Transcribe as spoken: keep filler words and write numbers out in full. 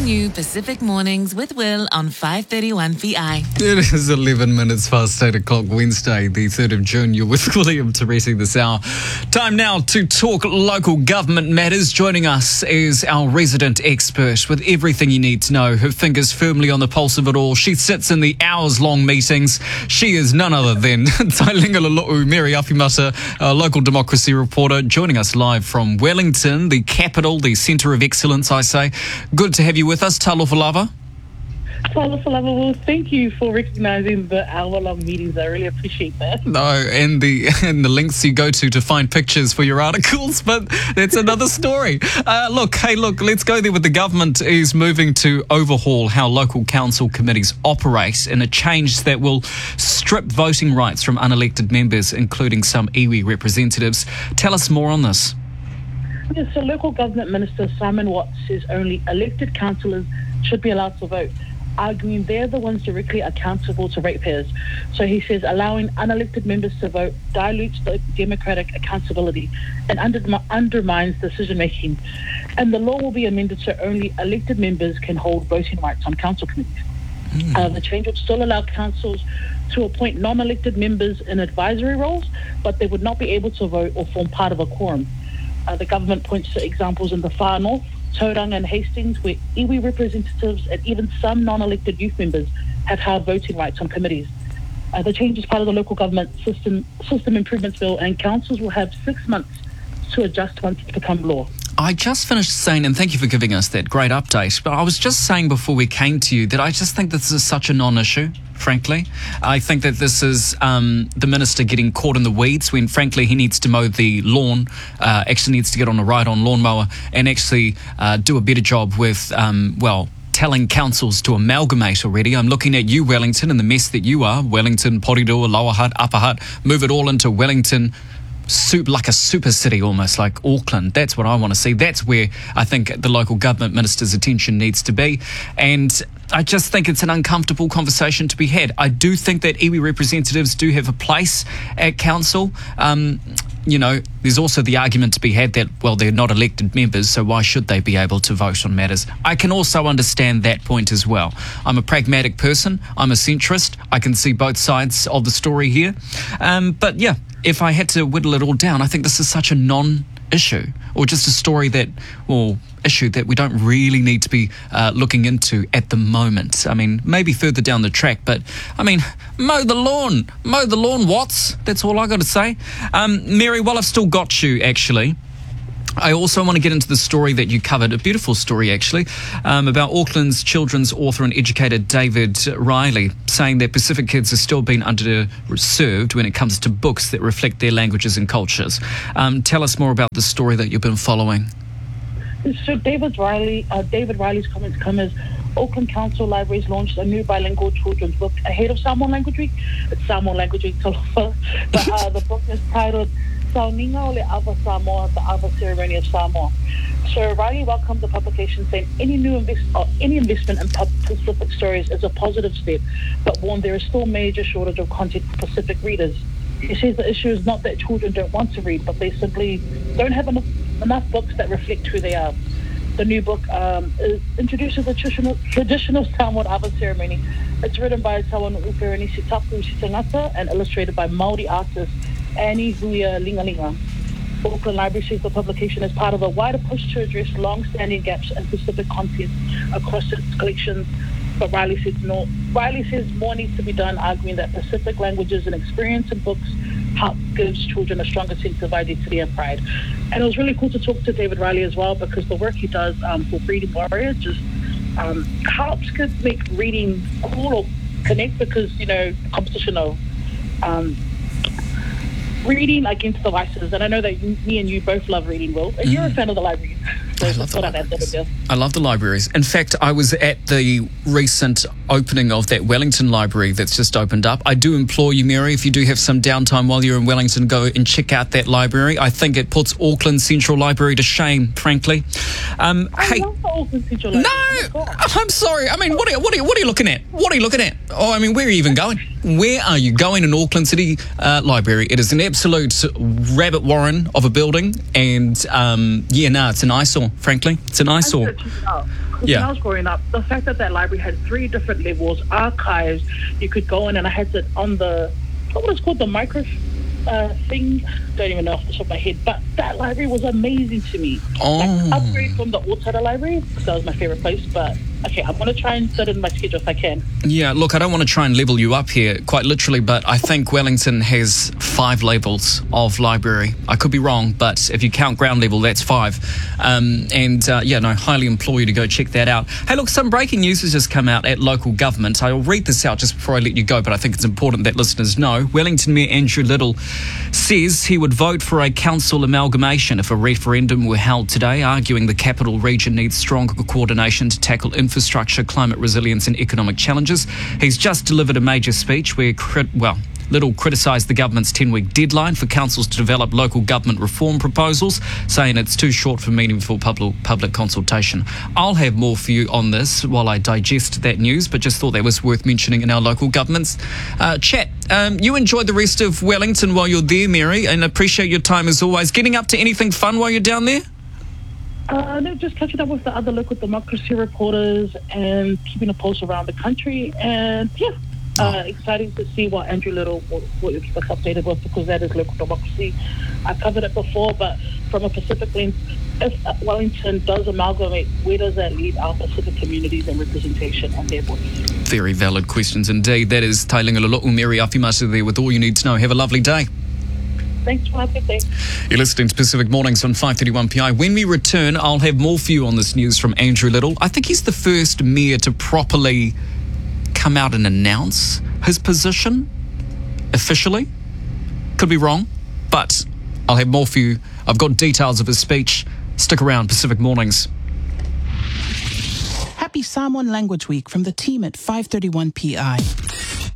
new Pacific Mornings with Will on five thirty-one P I. It is eleven minutes past eight o'clock Wednesday, the third of June. You're with William Teresi this hour. Time now to talk local government matters. Joining us is our resident expert with everything you need to know. Her fingers firmly on the pulse of it all. She sits in the hours-long meetings. She is none other than Tailinga Lolo'u, Mary Awhimata, a local democracy reporter, joining us live from Wellington, the capital, the centre of excellence, I say. Good to have you with us. Talofa lava. Talofa lava. Well, thank you for recognising the hour-long meetings. I really appreciate that. No, and the and the links you go to to find pictures for your articles, but that's another story. Uh, look, hey, look, let's go there with the government is moving to overhaul how local council committees operate in a change that will strip voting rights from unelected members, including some iwi representatives. Tell us more on this. Yes, so local government minister Simon Watts says only elected councillors should be allowed to vote, arguing they're the ones directly accountable to ratepayers. So he says allowing unelected members to vote dilutes the democratic accountability and under, undermines decision-making. And the law will be amended so only elected members can hold voting rights on council committees. Mm. Uh, the change would still allow councils to appoint non-elected members in advisory roles, but they would not be able to vote or form part of a quorum. Uh, the government points to examples in the far north, Tauranga and Hastings, where iwi representatives and even some non-elected youth members have held voting rights on committees. Uh, the change is part of the local government system system improvements bill, and councils will have six months to adjust once it's become law. I just finished saying, and thank you for giving us that great update, but I was just saying before we came to you that I just think this is such a non-issue, frankly. I think that this is um, the minister getting caught in the weeds when, frankly, he needs to mow the lawn, uh, actually needs to get on a ride-on lawnmower and actually uh, do a better job with, um, well, telling councils to amalgamate already. I'm looking at you, Wellington, and the mess that you are. Wellington, Porirua, Lower Hutt, Upper Hutt, move it all into Wellington. Super, like a super city almost, like Auckland. That's what I want to see. That's where I think the local government minister's attention needs to be. And I just think it's an uncomfortable conversation to be had. I do think that iwi representatives do have a place at council. Um, you know, there's also the argument to be had that, well, they're not elected members, so why should they be able to vote on matters? I can also understand that point as well. I'm a pragmatic person. I'm a centrist. I can see both sides of the story here. Um, but yeah, if I had to whittle it all down, I think this is such a non-issue, or just a story that, or issue that we don't really need to be uh, looking into at the moment. I mean, maybe further down the track, but I mean, mow the lawn, mow the lawn, Watts. That's all I got to say. Um, Mary, while I've still got you, actually, I also want to get into the story that you covered, a beautiful story actually, um, about Auckland's children's author and educator David Riley, saying that Pacific kids are still being underserved when it comes to books that reflect their languages and cultures. Um, tell us more about the story that you've been following. So David Riley, uh, David Riley's comments come as Auckland Council Libraries launched a new bilingual children's book ahead of Samoan Language Week. It's Samoan Language Week, but uh, the book is titled Sauninga o le Awa Samoa, the Awa Ceremony of Samoa. So Riley welcomed the publication, saying any new invest, uh, any investment in Pacific stories is a positive step, but warned there is still major shortage of content for Pacific readers. He says the issue is not that children don't want to read, but they simply don't have enough, enough books that reflect who they are. The new book um, is, introduces the traditional, traditional Samoan Awa ceremony. It's written by Tawan Uperenisi Tapu Sitangata and illustrated by Māori artist Annie Huia Lingalinga. Auckland Library says the publication is part of a wider push to address long-standing gaps in Pacific content across its collections. But Riley says no. Riley says more needs to be done, arguing that Pacific languages and experience in books help gives children a stronger sense of identity and pride. And it was really cool to talk to David Riley as well, because the work he does um, for Reading Warrior just um, helps kids make reading cool or connect, because, you know, competition of um, reading against devices. And I know that me and you both love reading, Will, and mm. you're a fan of the library. So I love the libraries. I love the libraries. In fact, I was at the recent opening of that Wellington library that's just opened up. I do implore you, Mary, if you do have some downtime while you're in Wellington, go and check out that library. I think it puts Auckland Central Library to shame, frankly. Um, I hey, love the Auckland Central Library. No, I'm sorry. I mean, what are, you, what, are you, what are you looking at? What are you looking at? Oh, I mean, where are you even going? Where are you going in Auckland City uh, Library? It is an absolute rabbit warren of a building. And, um, yeah, no, it's an eyesore, frankly. It's an eyesore. Yeah. When I was growing up, the fact that that library had three different levels, archives, you could go in, and I had it on the, what was it called, the micro uh, thing? Don't even know off the top of my head, but that library was amazing to me. Oh. Like, upgrade from the Otaura Library, that was my favourite place, but okay, I'm going to try and fit in my schedule if I can. Yeah, look, I don't want to try and level you up here, quite literally, but I think Wellington has five levels of library. I could be wrong, but if you count ground level, that's five. Um, and, uh, yeah, no, highly implore you to go check that out. Hey, look, some breaking news has just come out at local government. I'll read this out just before I let you go, but I think it's important that listeners know. Wellington Mayor Andrew Little says he would vote for a council amalgamation if a referendum were held today, arguing the capital region needs stronger coordination to tackle infrastructure, climate resilience and economic challenges. He's just delivered a major speech where, well, Little criticised the government's ten-week deadline for councils to develop local government reform proposals, saying it's too short for meaningful public, public consultation. I'll have more for you on this while I digest that news, but just thought that was worth mentioning in our local government's uh, chat. Um, you enjoyed the rest of Wellington while you're there, Mary, and appreciate your time as always. Getting up to anything fun while you're down there? Uh, no, just catching up with the other local democracy reporters and keeping a pulse around the country. And, yeah, uh, exciting to see what Andrew Little will, will keep us updated with, because that is local democracy. I covered it before, but from a Pacific lens, if Wellington does amalgamate, where does that leave our Pacific communities and representation and their voice? Very valid questions indeed. That is Tailunga Lolo'u, Mary Awhimata there with all you need to know. Have a lovely day. Thanks for having me. You're listening to Pacific Mornings on five thirty-one P I. When we return, I'll have more for you on this news from Andrew Little. I think he's the first mayor to properly come out and announce his position officially. Could be wrong, but I'll have more for you. I've got details of his speech. Stick around, Pacific Mornings. Happy Samoan Language Week from the team at five thirty-one P I.